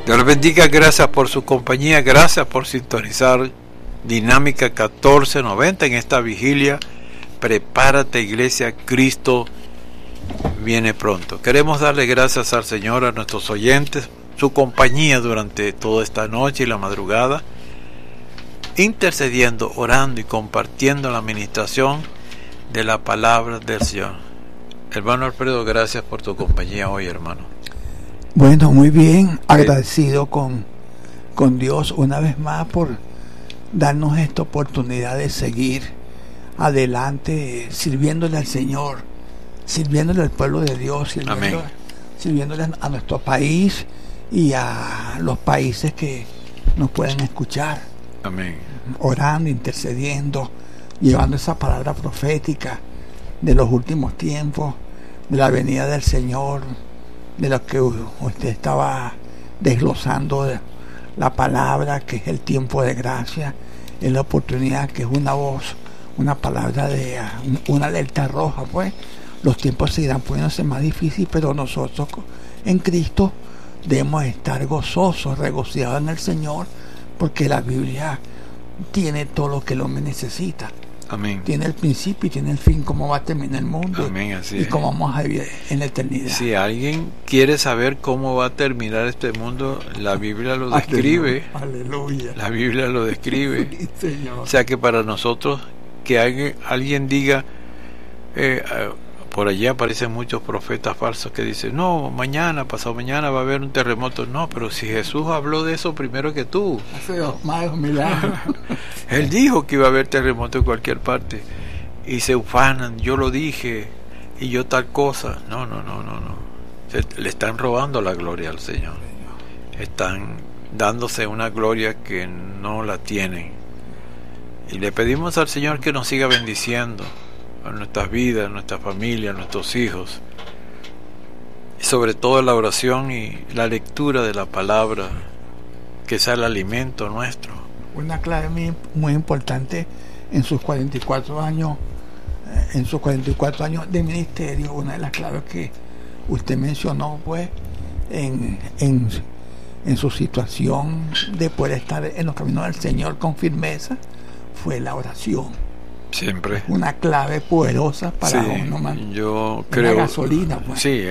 Dios les bendiga, gracias por su compañía, gracias por sintonizar Dinámica 1490 en esta vigilia. Prepárate, iglesia, Cristo viene pronto. Queremos darle gracias al Señor, a nuestros oyentes, su compañía durante toda esta noche y la madrugada, intercediendo, orando y compartiendo la administración de la palabra del Señor. Hermano Alfredo, gracias por tu compañía hoy, hermano. Bueno, muy bien, agradecido con Dios una vez más por darnos esta oportunidad de seguir adelante, sirviéndole al Señor, sirviéndole al pueblo de Dios, sirviéndole a nuestro país y a los países que nos pueden escuchar. Amén. Orando, intercediendo, llevando esa palabra profética de los últimos tiempos, de la venida del Señor, de lo que usted estaba desglosando, de la palabra que es el tiempo de gracia, es la oportunidad que es una voz, una palabra de una alerta roja. Pues los tiempos se irán poniéndose más difíciles, pero nosotros en Cristo debemos estar gozosos, regocijados en el Señor, porque la Biblia tiene todo lo que el hombre necesita. Amén. Tiene el principio y tiene el fin, cómo va a terminar el mundo. Amén, así y cómo vamos a vivir en la eternidad. Si alguien quiere saber cómo va a terminar este mundo, la Biblia lo describe. Aleluya. La Biblia lo describe. Sí, Señor. O sea que para nosotros, que alguien diga, por allí aparecen muchos profetas falsos que dicen, no, mañana, pasado mañana va a haber un terremoto. No, pero si Jesús habló de eso primero que tú. Hace más de 2000 años. Él dijo que iba a haber terremoto en cualquier parte. Y se ufanan, yo lo dije, y yo tal cosa. No. Le están robando la gloria al Señor. Están dándose una gloria que no la tienen. Y le pedimos al Señor que nos siga bendiciendo a nuestras vidas, a nuestra familia, a nuestros hijos, y sobre todo la oración y la lectura de la palabra, que sea el alimento nuestro. Una clave muy importante en sus 44 años de ministerio, una de las claves que usted mencionó, pues, en su situación de poder estar en los caminos del Señor con firmeza, fue la oración. Siempre. Una clave poderosa para yo creo, gasolina. Pues. Sí,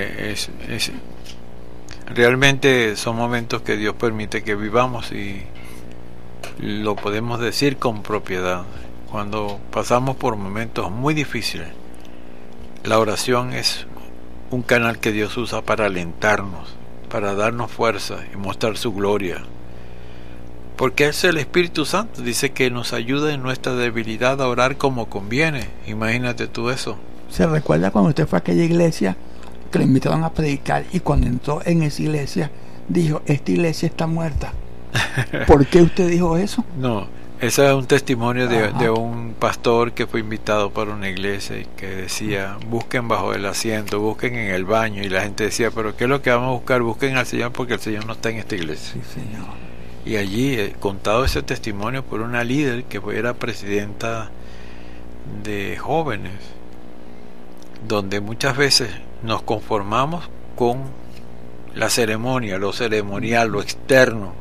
realmente son momentos que Dios permite que vivamos y lo podemos decir con propiedad. Cuando pasamos por momentos muy difíciles, la oración es un canal que Dios usa para alentarnos, para darnos fuerza y mostrar su gloria. Porque es el Espíritu Santo, dice que nos ayuda en nuestra debilidad a orar como conviene. Imagínate tú eso. ¿Se recuerda cuando usted fue a aquella iglesia que lo invitaron a predicar y cuando entró en esa iglesia dijo, esta iglesia está muerta? ¿Por qué usted dijo eso? No, ese es un testimonio de un pastor que fue invitado para una iglesia y que decía, busquen bajo el asiento, busquen en el baño, y la gente decía, pero ¿qué es lo que vamos a buscar? Busquen al Señor, porque el Señor no está en esta iglesia. Sí, Señor. Y allí he contado ese testimonio por una líder que era presidenta de jóvenes, donde muchas veces nos conformamos con la ceremonia, lo ceremonial, lo externo,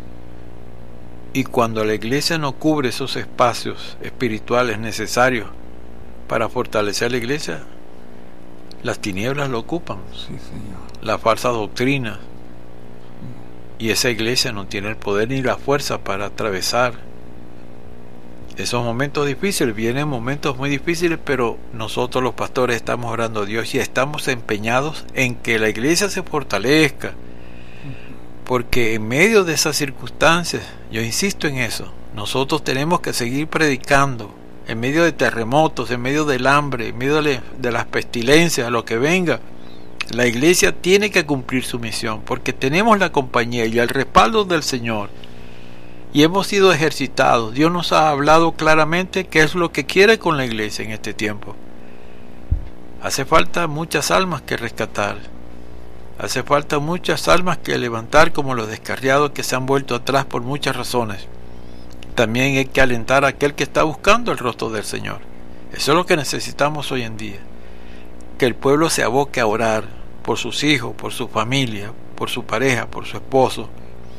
y cuando la iglesia no cubre esos espacios espirituales necesarios para fortalecer la iglesia, las tinieblas lo ocupan. Sí, Señor. Las falsas doctrinas. Y esa iglesia no tiene el poder ni la fuerza para atravesar esos momentos difíciles. Vienen momentos muy difíciles, pero nosotros los pastores estamos orando a Dios y estamos empeñados en que la iglesia se fortalezca. Porque en medio de esas circunstancias, yo insisto en eso, nosotros tenemos que seguir predicando. En medio de terremotos, en medio del hambre, en medio de las pestilencias, lo que venga, la iglesia tiene que cumplir su misión, porque tenemos la compañía y el respaldo del Señor y hemos sido ejercitados. Dios nos ha hablado claramente qué es lo que quiere con la iglesia en este tiempo. Hace falta muchas almas que rescatar, hace falta muchas almas que levantar, como los descarriados que se han vuelto atrás por muchas razones. También hay que alentar a aquel que está buscando el rostro del Señor. Eso es lo que necesitamos hoy en día, que el pueblo se aboque a orar por sus hijos, por su familia, por su pareja, por su esposo,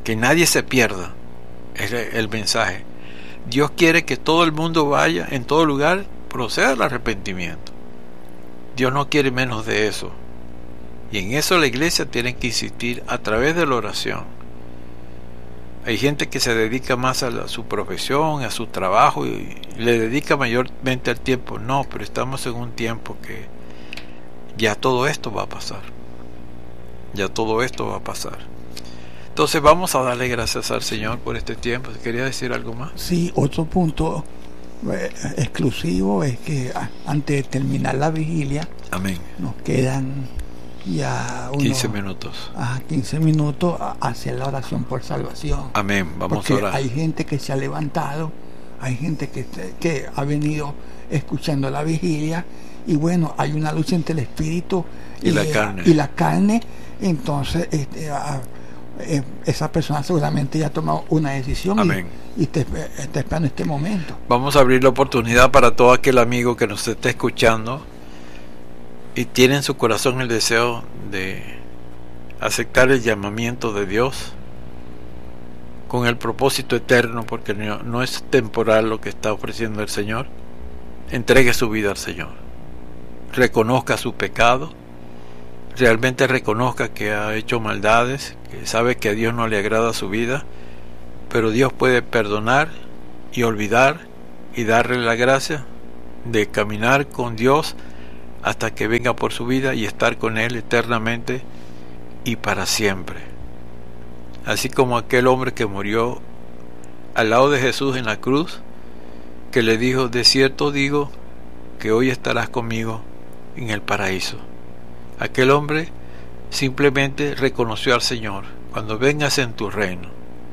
que nadie se pierda, es el mensaje. Dios quiere que todo el mundo vaya, en todo lugar, proceda al arrepentimiento. Dios no quiere menos de eso. Y en eso la iglesia tiene que insistir a través de la oración. Hay gente que se dedica más a su profesión, a su trabajo, y le dedica mayormente el tiempo. No, pero estamos en un tiempo que ya todo esto va a pasar. Ya todo esto va a pasar. Entonces vamos a darle gracias al Señor por este tiempo. ¿Quería decir algo más? Sí, otro punto exclusivo es que antes de terminar la vigilia, amén, nos quedan ya unos 15 minutos. 15 minutos a hacer la oración por salvación. Amén, vamos porque a orar. Hay gente que se ha levantado, hay gente que ha venido escuchando la vigilia, y bueno, hay una lucha entre el espíritu y la carne. Entonces esa persona seguramente ya ha tomado una decisión. Amén. y está esperando este momento. Vamos a abrir la oportunidad para todo aquel amigo que nos esté escuchando y tiene en su corazón el deseo de aceptar el llamamiento de Dios con el propósito eterno, porque no es temporal lo que está ofreciendo el Señor. Entregue su vida al Señor, reconozca su pecado, realmente reconozca que ha hecho maldades, que sabe que a Dios no le agrada su vida, pero Dios puede perdonar y olvidar y darle la gracia de caminar con Dios hasta que venga por su vida y estar con Él eternamente y para siempre. Así como aquel hombre que murió al lado de Jesús en la cruz, que le dijo: de cierto digo que hoy estarás conmigo en el paraíso. Aquel hombre simplemente reconoció al Señor. Cuando vengas en tu reino,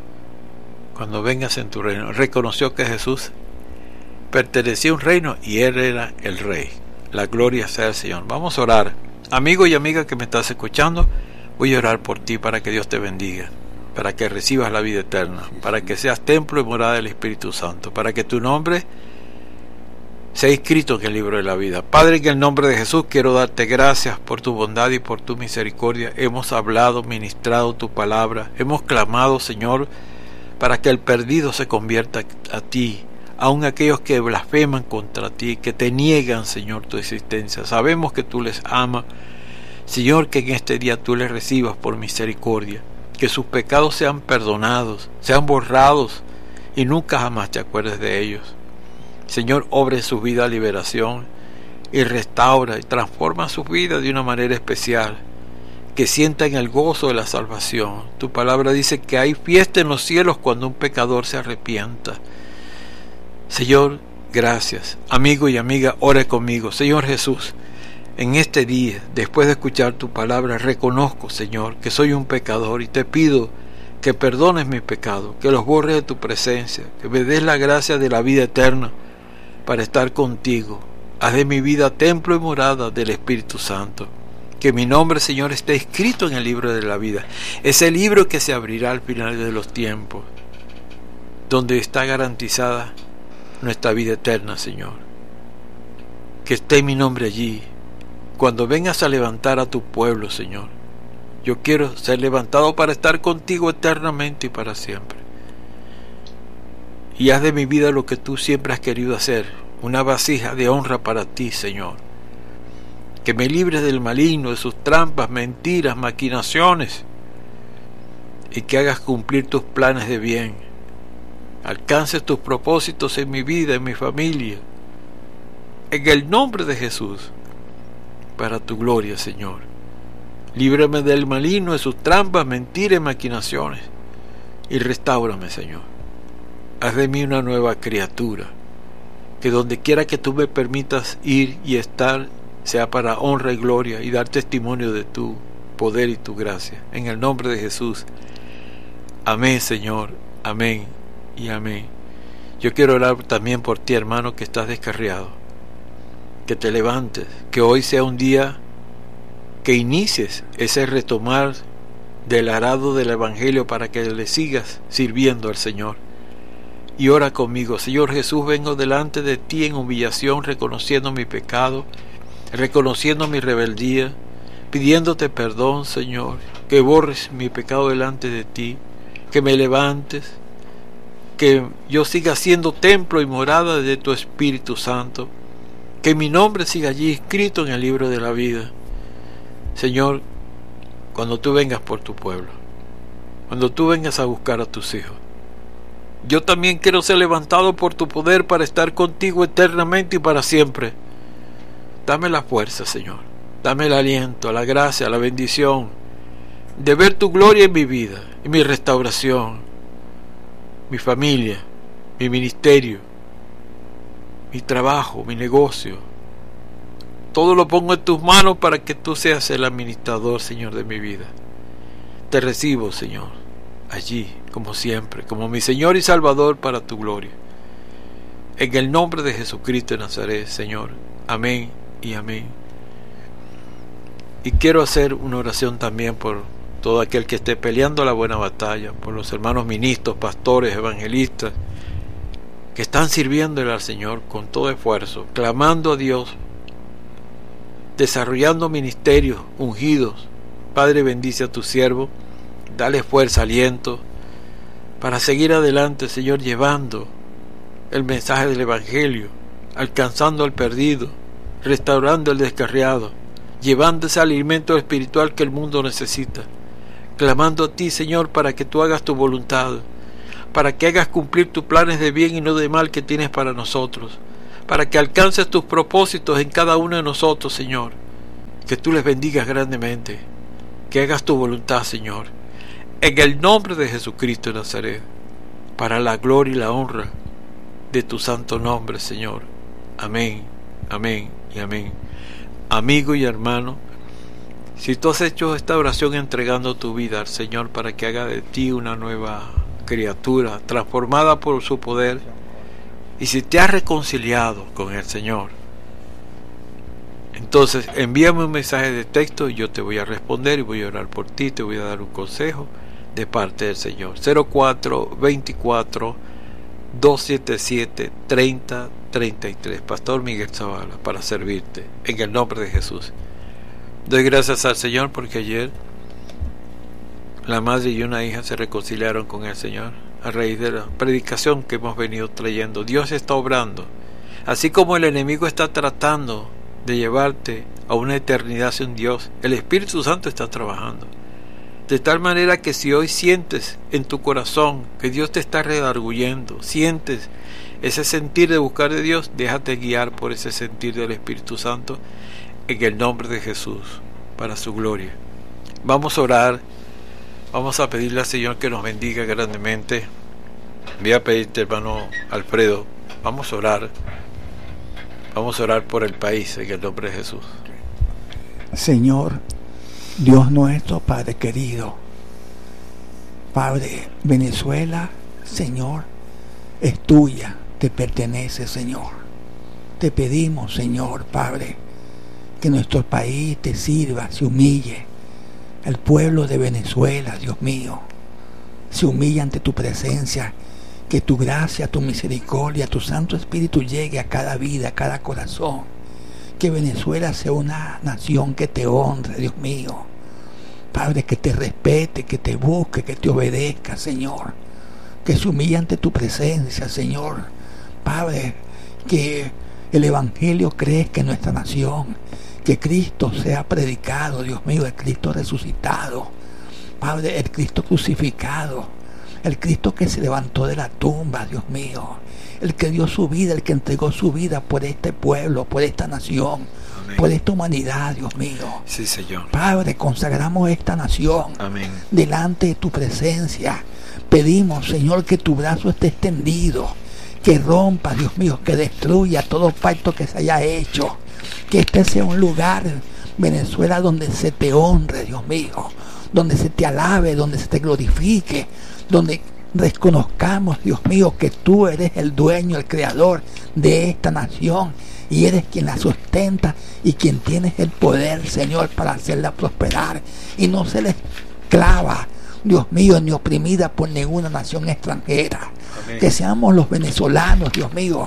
reconoció que Jesús pertenecía a un reino y Él era el Rey. La gloria sea al Señor. Vamos a orar. Amigo y amiga que me estás escuchando, voy a orar por ti para que Dios te bendiga, para que recibas la vida eterna, para que seas templo y morada del Espíritu Santo, para que tu nombre sea escrito en el libro de la vida. Padre, en el nombre de Jesús quiero darte gracias por tu bondad y por tu misericordia. Hemos hablado, ministrado tu palabra, hemos clamado, Señor, para que el perdido se convierta a ti, aun aquellos que blasfeman contra ti, que te niegan, Señor, tu existencia. Sabemos que tú les amas, Señor, que en este día tú les recibas por misericordia, que sus pecados sean perdonados, sean borrados y nunca jamás te acuerdes de ellos. Señor, obra en su vida liberación y restaura y transforma su vida de una manera especial, que sientan el gozo de la salvación. Tu palabra dice que hay fiesta en los cielos cuando un pecador se arrepienta. Señor, gracias. Amigo y amiga, ora conmigo. Señor Jesús, en este día, después de escuchar tu palabra, reconozco, Señor, que soy un pecador y te pido que perdones mis pecados, que los borres de tu presencia, que me des la gracia de la vida eterna para estar contigo. Haz de mi vida templo y morada del Espíritu Santo. Que mi nombre, Señor, esté escrito en el libro de la vida, ese libro que se abrirá al final de los tiempos, donde está garantizada nuestra vida eterna, Señor. Que esté mi nombre allí. Cuando vengas a levantar a tu pueblo, Señor, yo quiero ser levantado para estar contigo eternamente y para siempre. Y haz de mi vida lo que tú siempre has querido hacer, una vasija de honra para ti, Señor. Que me libres del maligno, de sus trampas, mentiras, maquinaciones, y que hagas cumplir tus planes de bien. Alcances tus propósitos en mi vida, en mi familia. En el nombre de Jesús, para tu gloria, Señor. Líbrame del maligno, de sus trampas, mentiras y maquinaciones, y restáurame, Señor. Haz de mí una nueva criatura, que donde quiera que tú me permitas ir y estar, sea para honra y gloria y dar testimonio de tu poder y tu gracia. En el nombre de Jesús. Amén, Señor. Amén y amén. Yo quiero orar también por ti, hermano, que estás descarriado. Que te levantes, que hoy sea un día que inicies ese retomar del arado del Evangelio para que le sigas sirviendo al Señor. Y ora conmigo. Señor Jesús, vengo delante de ti en humillación, reconociendo mi pecado, reconociendo mi rebeldía, pidiéndote perdón, Señor, que borres mi pecado delante de ti que me levantes, que yo siga siendo templo y morada de tu Espíritu Santo, que mi nombre siga allí escrito en el libro de la vida. Señor, cuando tú vengas por tu pueblo, cuando tú vengas a buscar a tus hijos, yo también quiero ser levantado por tu poder para estar contigo eternamente y para siempre. Dame la fuerza, Señor, dame el aliento, la gracia, la bendición de ver tu gloria en mi vida, en mi restauración, mi familia, mi ministerio, mi trabajo, mi negocio. Todo lo pongo en tus manos para que tú seas el administrador, Señor, de mi vida. Te recibo, Señor, allí, como siempre, como mi Señor y Salvador para tu gloria. En el nombre de Jesucristo de Nazaret, Señor. Amén y amén. Y quiero hacer una oración también por todo aquel que esté peleando la buena batalla, por los hermanos ministros, pastores, evangelistas, que están sirviéndole al Señor con todo esfuerzo, clamando a Dios, desarrollando ministerios ungidos. Padre, bendice a tu siervo, dale fuerza, aliento, para seguir adelante, Señor, llevando el mensaje del Evangelio, alcanzando al perdido, restaurando al descarriado, llevando ese alimento espiritual que el mundo necesita, clamando a ti, Señor, para que tú hagas tu voluntad, para que hagas cumplir tus planes de bien y no de mal que tienes para nosotros, para que alcances tus propósitos en cada uno de nosotros, Señor, que tú les bendigas grandemente, que hagas tu voluntad, Señor, en el nombre de Jesucristo de Nazaret, para la gloria y la honra de tu santo nombre, Señor. Amén, amén y amén. Amigo y hermano, si tú has hecho esta oración entregando tu vida al Señor para que haga de ti una nueva criatura transformada por su poder, y si te has reconciliado con el Señor, entonces envíame un mensaje de texto y yo te voy a responder y voy a orar por ti, te voy a dar un consejo de parte del Señor. 0424 277 3033. Pastor Miguel Zavala, para servirte en el nombre de Jesús. Doy gracias al Señor porque ayer la madre y una hija se reconciliaron con el Señor a raíz de la predicación que hemos venido trayendo. Dios está obrando, así como el enemigo está tratando de llevarte a una eternidad sin Dios. El Espíritu Santo está trabajando de tal manera que si hoy sientes en tu corazón que Dios te está redarguyendo, sientes ese sentir de buscar de Dios, déjate guiar por ese sentir del Espíritu Santo en el nombre de Jesús, para su gloria. Vamos a orar, vamos a pedirle al Señor que nos bendiga grandemente. Voy a pedirte, hermano Alfredo, vamos a orar por el país en el nombre de Jesús. Señor, Dios nuestro, Padre querido, Padre, Venezuela, Señor, es tuya, te pertenece, Señor. Te pedimos, Señor, Padre, que nuestro país te sirva, se humille. El pueblo de Venezuela, Dios mío, se humilla ante tu presencia, que tu gracia, tu misericordia, tu Santo Espíritu llegue a cada vida, a cada corazón. Que Venezuela sea una nación que te honre, Dios mío. Padre, que te respete, que te busque, que te obedezca, Señor. Que se humille ante tu presencia, Señor. Padre, que el Evangelio crezca en nuestra nación. Que Cristo sea predicado, Dios mío, el Cristo resucitado. Padre, el Cristo crucificado. El Cristo que se levantó de la tumba, Dios mío. El que dio su vida, el que entregó su vida por este pueblo, por esta nación. Amén. Por esta humanidad, Dios mío. Sí, Señor. Padre, consagramos esta nación. Amén. Delante de tu presencia. Pedimos, Señor, que tu brazo esté extendido. Que rompa, Dios mío, que destruya todo pacto que se haya hecho. Que este sea un lugar, Venezuela, donde se te honre, Dios mío. Donde se te alabe, donde se te glorifique. Donde reconozcamos, Dios mío, que tú eres el dueño, el creador de esta nación y eres quien la sustenta y quien tienes el poder, Señor, para hacerla prosperar y no ser esclava, Dios mío, ni oprimida por ninguna nación extranjera. Amén. Que seamos los venezolanos, Dios mío,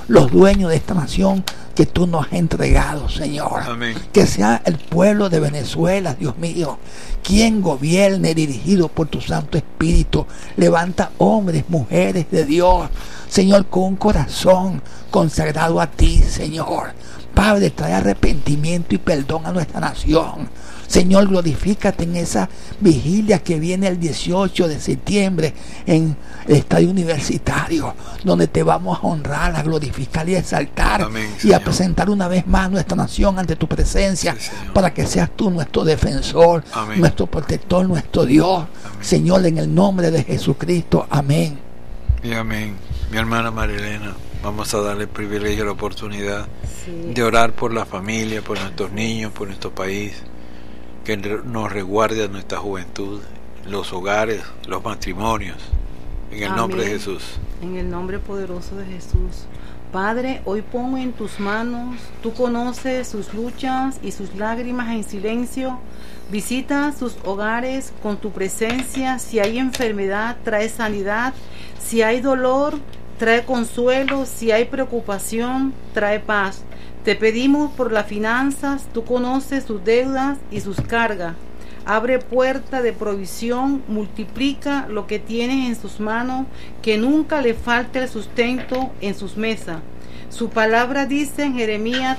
los dueños de esta nación que tú nos has entregado, Señor. Amén. Que sea el pueblo de Venezuela, Dios mío, quien gobierne, dirigido por tu Santo Espíritu. Levanta hombres, mujeres de Dios, Señor, con un corazón consagrado a ti, Señor. Padre, trae arrepentimiento y perdón a nuestra nación. Señor, glorifícate en esa vigilia que viene el 18 de septiembre en el estadio universitario, donde te vamos a honrar, a glorificar y a exaltar. Amén, y a Señor. presentar una vez más nuestra nación ante tu presencia, Sí, Señor. para que seas tú nuestro defensor, Amén. nuestro protector, nuestro Dios. Amén. Señor, en el nombre de Jesucristo. Amén. Y amén. Mi hermana Marilena, vamos a darle el privilegio, la oportunidad Sí. de orar por la familia, por nuestros niños, por nuestro país, que nos resguarde a nuestra juventud, los hogares, los matrimonios, en el nombre de Amén. Jesús. En el nombre poderoso de Jesús. Padre, hoy pongo en tus manos, tú conoces sus luchas y sus lágrimas en silencio. Visita sus hogares con tu presencia. Si hay enfermedad, trae sanidad. Si hay dolor, trae consuelo. Si hay preocupación, trae paz. Te pedimos por las finanzas, tú conoces sus deudas y sus cargas. Abre puerta de provisión, multiplica lo que tienes en sus manos, que nunca le falte el sustento en sus mesas. Su palabra dice en Jeremías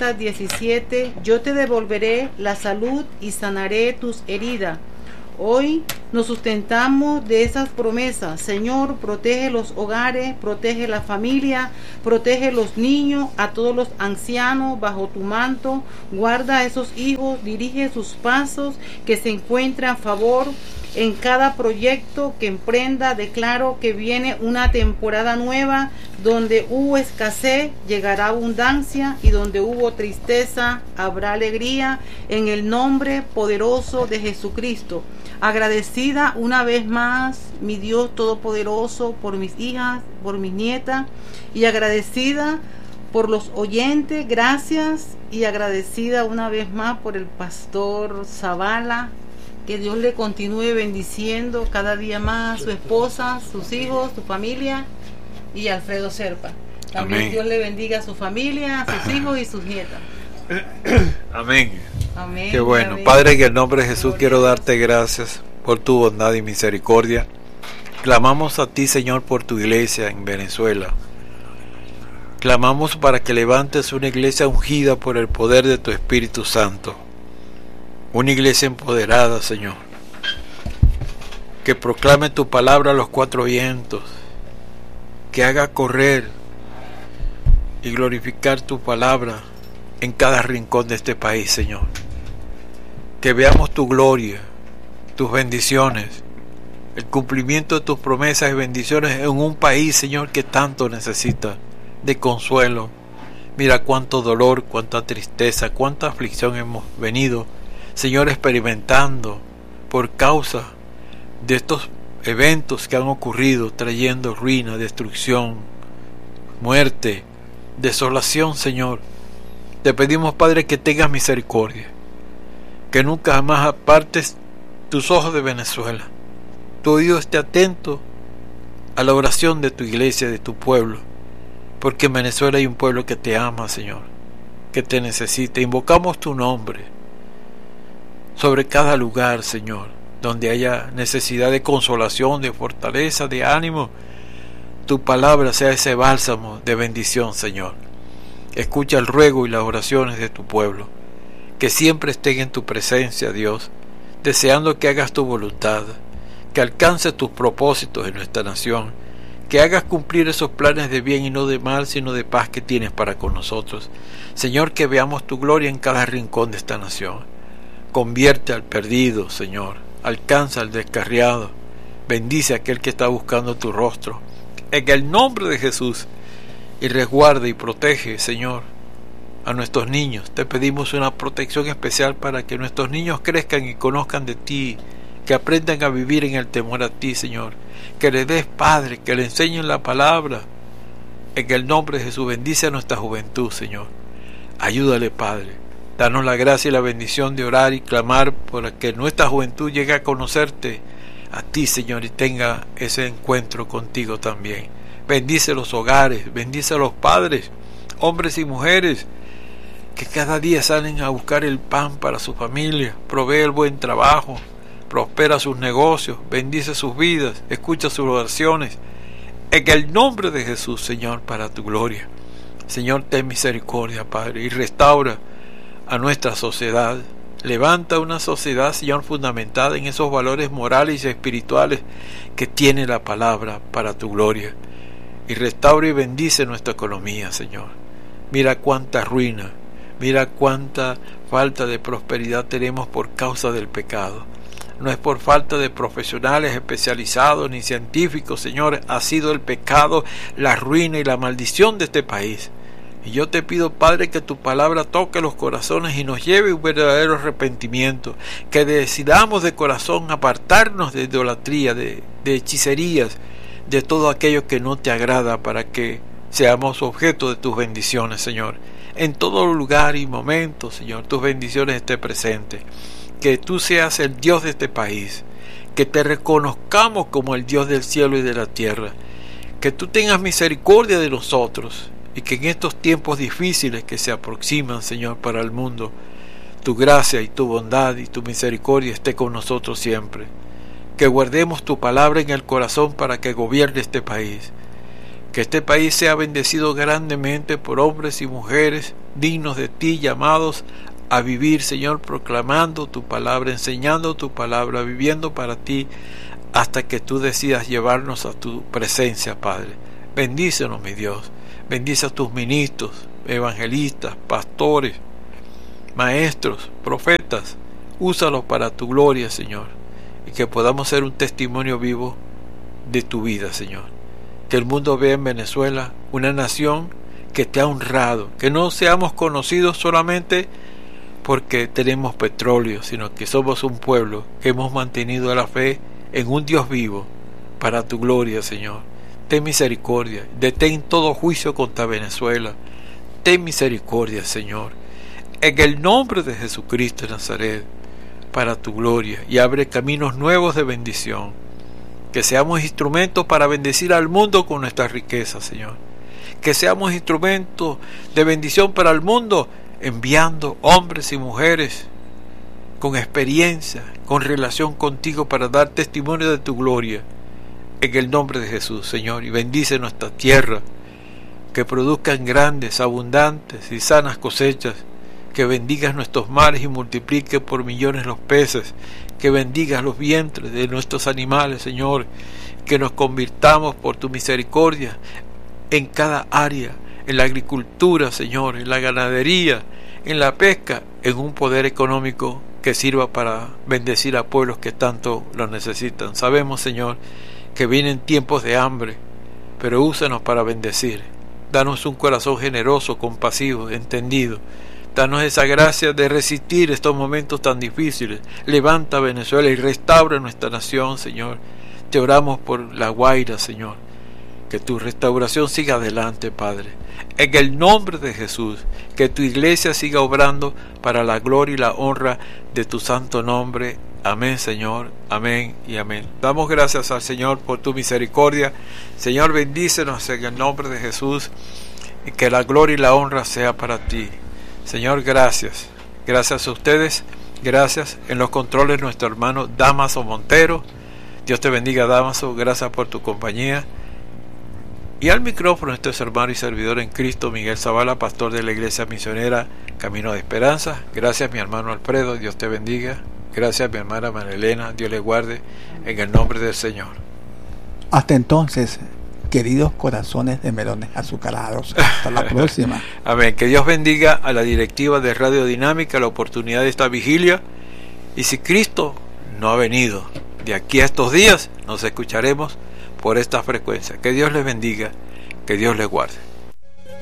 30:17, yo te devolveré la salud y sanaré tus heridas. Hoy nos sustentamos de esas promesas. Señor, protege los hogares, protege la familia, protege los niños, a todos los ancianos bajo tu manto. Guarda a esos hijos, dirige sus pasos, que se encuentren a favor en cada proyecto que emprenda. Declaro que viene una temporada nueva, donde hubo escasez, llegará abundancia, y donde hubo tristeza, habrá alegría, en el nombre poderoso de Jesucristo. Agradecida una vez más, mi Dios Todopoderoso, por mis hijas, por mis nietas, y agradecida por los oyentes, gracias, y agradecida una vez más por el pastor Zavala. Que Dios le continúe bendiciendo cada día más, su esposa, sus hijos, su familia, y Alfredo Serpa. También Amén. Dios le bendiga a su familia, a sus hijos y sus nietas. Amén. Amén. Qué bueno. Amén. Padre, en el nombre de Jesús Gloria quiero a Dios. darte gracias por tu bondad y misericordia. Clamamos a ti, Señor, por tu iglesia en Venezuela. Clamamos para que levantes una iglesia ungida por el poder de tu Espíritu Santo. Una iglesia empoderada, Señor, que proclame tu palabra a los cuatro vientos, que haga correr y glorificar tu palabra en cada rincón de este país, Señor. Que veamos tu gloria, tus bendiciones, el cumplimiento de tus promesas y bendiciones en un país, Señor, que tanto necesita de consuelo. Mira cuánto dolor, cuánta tristeza, cuánta aflicción hemos venido, Señor, experimentando por causa de estos eventos que han ocurrido, trayendo ruina, destrucción, muerte, desolación, Señor. Te pedimos, Padre, que tengas misericordia, que nunca jamás apartes tus ojos de Venezuela. Tu oído esté atento a la oración de tu iglesia, de tu pueblo, porque en Venezuela hay un pueblo que te ama, Señor, que te necesita. Invocamos tu nombre sobre cada lugar, Señor, donde haya necesidad de consolación, de fortaleza, de ánimo. Tu palabra sea ese bálsamo de bendición, Señor. Escucha el ruego y las oraciones de tu pueblo, que siempre estén en tu presencia, Dios, deseando que hagas tu voluntad, que alcances tus propósitos en nuestra nación, que hagas cumplir esos planes de bien y no de mal, sino de paz que tienes para con nosotros. Señor, que veamos tu gloria en cada rincón de esta nación. Convierte al perdido, Señor. Alcanza al descarriado. Bendice a aquel que está buscando tu rostro. En el nombre de Jesús. Y resguarda y protege, Señor, a nuestros niños. Te pedimos una protección especial para que nuestros niños crezcan y conozcan de ti, que aprendan a vivir en el temor a ti, Señor. Que les des, Padre, que le enseñen la palabra. En el nombre de Jesús, bendice a nuestra juventud, Señor. Ayúdale, Padre. Danos la gracia y la bendición de orar y clamar para que nuestra juventud llegue a conocerte a ti, Señor, y tenga ese encuentro contigo también. Bendice los hogares, bendice a los padres, hombres y mujeres, que cada día salen a buscar el pan para su familia. Provee el buen trabajo, prospera sus negocios, bendice sus vidas, escucha sus oraciones. En el nombre de Jesús, Señor, para tu gloria. Señor, ten misericordia, Padre, y restaura a nuestra sociedad. Levanta una sociedad, Señor, fundamentada en esos valores morales y espirituales que tiene la palabra para tu gloria. Y restaura y bendice nuestra economía, Señor. Mira cuánta ruina, mira cuánta falta de prosperidad tenemos por causa del pecado. No es por falta de profesionales especializados ni científicos, Señor. Ha sido el pecado, la ruina y la maldición de este país. Y yo te pido, Padre, que tu palabra toque los corazones y nos lleve a un verdadero arrepentimiento. Que decidamos de corazón apartarnos de idolatría, de hechicerías, de todo aquello que no te agrada, para que seamos objeto de tus bendiciones, Señor. En todo lugar y momento, Señor, tus bendiciones estén presentes. Que tú seas el Dios de este país, que te reconozcamos como el Dios del cielo y de la tierra, que tú tengas misericordia de nosotros, y que en estos tiempos difíciles que se aproximan, Señor, para el mundo, tu gracia y tu bondad y tu misericordia esté con nosotros siempre. Que guardemos tu palabra en el corazón para que gobierne este país. Que este país sea bendecido grandemente por hombres y mujeres dignos de ti, llamados a vivir, Señor, proclamando tu palabra, enseñando tu palabra, viviendo para ti, hasta que tú decidas llevarnos a tu presencia, Padre. Bendícenos, mi Dios. Bendice a tus ministros, evangelistas, pastores, maestros, profetas. Úsalos para tu gloria, Señor, y que podamos ser un testimonio vivo de tu vida, Señor. Que el mundo vea en Venezuela una nación que te ha honrado, que no seamos conocidos solamente porque tenemos petróleo, sino que somos un pueblo que hemos mantenido la fe en un Dios vivo para tu gloria, Señor. Ten misericordia, detén todo juicio contra Venezuela. Ten misericordia, Señor, en el nombre de Jesucristo de Nazaret, para tu gloria, y abre caminos nuevos de bendición. Que seamos instrumentos para bendecir al mundo con nuestras riquezas, Señor. Que seamos instrumentos de bendición para el mundo, enviando hombres y mujeres con experiencia, con relación contigo, para dar testimonio de tu gloria. En el nombre de Jesús, Señor, y bendice nuestra tierra, que produzcan grandes, abundantes y sanas cosechas, que bendigas nuestros mares y multiplique por millones los peces, que bendigas los vientres de nuestros animales, Señor, que nos convirtamos por tu misericordia en cada área, en la agricultura, Señor, en la ganadería, en la pesca, en un poder económico que sirva para bendecir a pueblos que tanto lo necesitan. Sabemos, Señor, que vienen tiempos de hambre, pero úsanos para bendecir. Danos un corazón generoso, compasivo, entendido. Danos esa gracia de resistir estos momentos tan difíciles. Levanta Venezuela y restaura nuestra nación, Señor. Te oramos por La Guaira, Señor. Que tu restauración siga adelante, Padre. En el nombre de Jesús, que tu iglesia siga obrando para la gloria y la honra de tu santo nombre. Amén, Señor, amén y amén. Damos gracias al Señor por tu misericordia. Señor, bendícenos en el nombre de Jesús, y que la gloria y la honra sea para ti. Señor, gracias. Gracias a ustedes. Gracias. En los controles nuestro hermano Damaso Montero. Dios te bendiga, Damaso. Gracias por tu compañía. Y al micrófono este es hermano y servidor en Cristo, Miguel Zavala, pastor de la Iglesia Misionera Camino de Esperanza. Gracias, mi hermano Alfredo. Dios te bendiga. Gracias, mi hermana Marilena. Dios le guarde en el nombre del Señor. Hasta entonces, queridos corazones de melones azucarados. Hasta la próxima. Amén. Que Dios bendiga a la directiva de Radio Dinámica la oportunidad de esta vigilia. Y si Cristo no ha venido, de aquí a estos días nos escucharemos por esta frecuencia. Que Dios les bendiga, que Dios les guarde.